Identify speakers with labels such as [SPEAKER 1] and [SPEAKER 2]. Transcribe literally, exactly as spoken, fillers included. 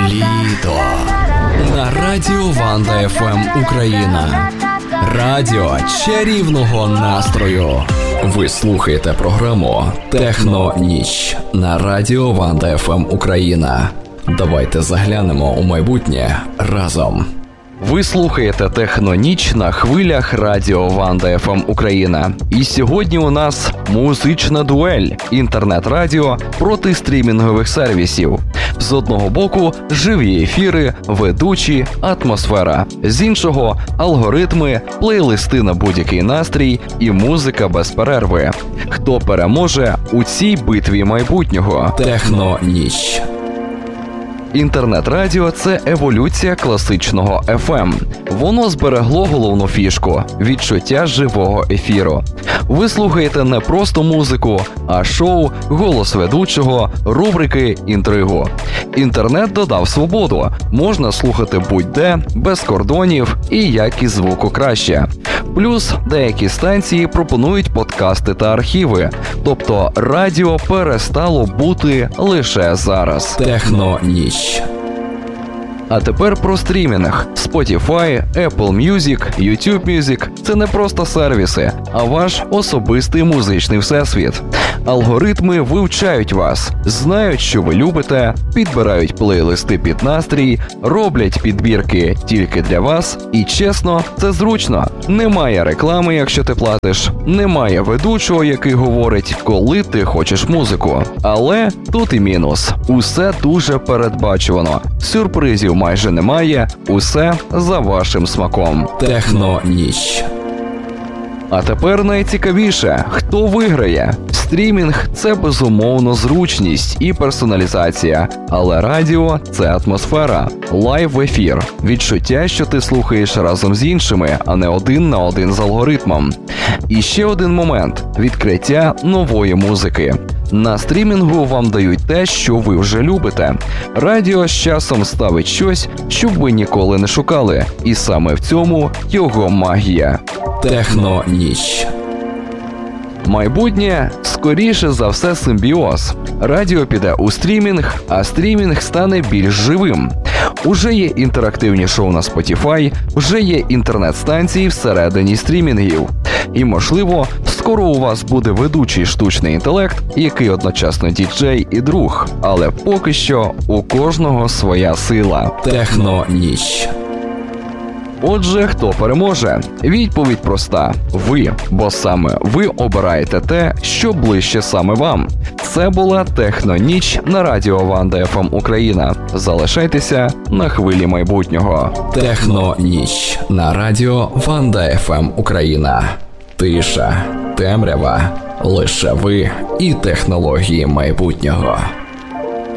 [SPEAKER 1] Літо на радіо Ванда еф ем Україна. Радіо чарівного настрою. Ви слухаєте програму «Техно-ніч» на радіо Ванда еф ем Україна. Давайте заглянемо у майбутнє разом. Ви слухаєте «Техно-ніч» на хвилях радіо Ванда еф ем Україна. І сьогодні у нас музична дуель – інтернет-радіо проти стрімінгових сервісів. З одного боку – живі ефіри, ведучі, атмосфера. З іншого – алгоритми, плейлисти на будь-який настрій і музика без перерви. Хто переможе у цій битві майбутнього? «Техно-ніч». Інтернет-радіо – це еволюція класичного еф ем. Воно зберегло головну фішку – відчуття живого ефіру. Ви слухаєте не просто музику, а шоу, голос ведучого, рубрики, інтригу. Інтернет додав свободу. Можна слухати будь-де, без кордонів і якість звуку краще. Плюс деякі станції пропонують подкасти та архіви. Тобто радіо перестало бути лише зараз. «Техно-ніч». А тепер про стрімінг. Spotify, Apple Music, YouTube Music – це не просто сервіси, а ваш особистий музичний всесвіт. Алгоритми вивчають вас, знають, що ви любите, підбирають плейлисти під настрій, роблять підбірки тільки для вас. І чесно, це зручно. Немає реклами, якщо ти платиш, немає ведучого, який говорить, коли ти хочеш музику. Але тут і мінус. Усе дуже передбачувано. Сюрпризів майже немає, усе за вашим смаком. «Техно-ніч». А тепер найцікавіше – хто виграє? Стрімінг – це безумовно зручність і персоналізація, але радіо – це атмосфера, лайв-ефір, відчуття, що ти слухаєш разом з іншими, а не один на один з алгоритмом. І ще один момент – відкриття нової музики. На стрімінгу вам дають те, що ви вже любите. Радіо з часом ставить щось, що ви ніколи не шукали. І саме в цьому його магія. «Техно-ніч». Майбутнє, скоріше за все, симбіоз. Радіо піде у стрімінг, а стрімінг стане більш живим. Уже є інтерактивні шоу на Spotify, вже є інтернет-станції всередині стрімінгів. І, можливо, скоро у вас буде ведучий штучний інтелект, який одночасно діджей і друг. Але поки що у кожного своя сила. «Техно-ніч». Отже, хто переможе? Відповідь проста – ви, бо саме ви обираєте те, що ближче саме вам. Це була «Техно-ніч» на радіо Ванда еф ем Україна. Залишайтеся на хвилі майбутнього. «Техно-ніч» на радіо Ванда еф ем Україна. Тиша, темрява, лише ви і технології майбутнього.